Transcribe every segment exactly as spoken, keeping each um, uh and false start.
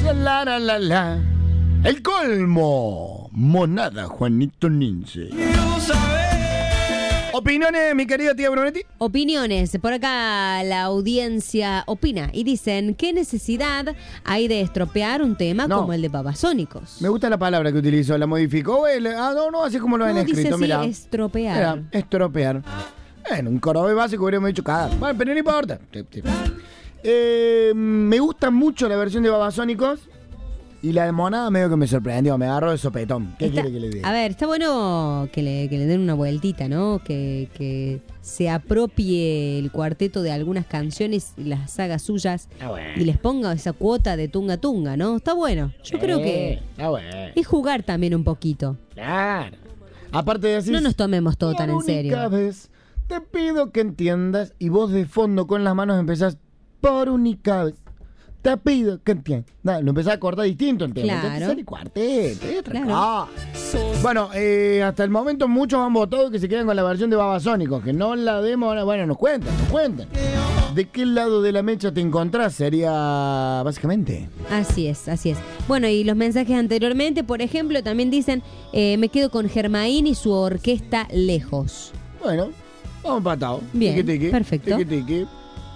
La, la, la, la. El colmo. Monada, Juanito Nince. ¿Opiniones, mi querida tía Brunetti? Opiniones. Por acá la audiencia opina y dicen: ¿qué necesidad hay de estropear un tema No. como el de Babasónicos? Me gusta la palabra que utilizó, la modificó. El, ah, no, no, así como lo han No, escrito, dice así, mirá. estropear. Mirá, estropear. Bueno, un corobe básico hubiéramos dicho cada. Bueno, pero no importa. Eh, me gusta mucho la versión de Babasónicos. Y la de Monada medio que me sorprendió, me agarró de sopetón. ¿Qué Está- quiere que le diga? A ver, está bueno que le, que le den una vueltita, ¿no? Que, que se apropie el cuarteto de algunas canciones y las haga suyas Ah, bueno. y les ponga esa cuota de tunga tunga, ¿no? Está bueno. Yo creo que Ah, bueno. es jugar también un poquito. Claro. Aparte de decir. No nos tomemos todo tan en serio. Por única vez te pido que entiendas. Y vos de fondo con las manos empezás. Por única vez te pido que entiendas. No, lo empezás a cortar distinto el tema. Claro. Entonces, el cuarteto. es otra Claro. cosa. Bueno, eh, hasta el momento muchos han votado que se queden con la versión de Babasónicos. Que no la demos. Bueno, nos cuentan, nos cuentan. ¿De qué lado de la mecha te encontrás? Sería básicamente. Así es, así es. Bueno, y los mensajes anteriormente, por ejemplo, también dicen: eh, me quedo con Germain y su orquesta Lejos. Bueno, vamos empatados. Bien, Tiqui, tiqui, perfecto. tiqui, tiqui.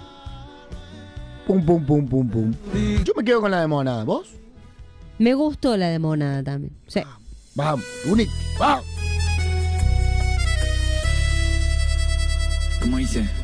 Pum, pum, pum, pum, pum. Yo me quedo con la de Monada. ¿Vos? Me gustó la de Monada también. Sí. Vamos, único. Vamos. ¿Cómo dice?